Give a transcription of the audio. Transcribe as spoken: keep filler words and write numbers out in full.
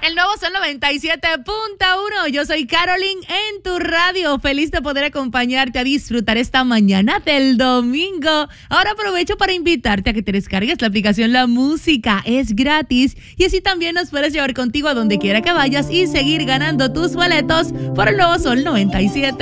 El nuevo Sol noventa y siete punto uno. Yo soy Carolyn en tu radio. Feliz de poder acompañarte a disfrutar esta mañana del domingo. Ahora aprovecho para invitarte a que te descargues la aplicación La Música. Es gratis y así también nos puedes llevar contigo a donde quiera que vayas y seguir ganando tus boletos por el nuevo Sol noventa y siete.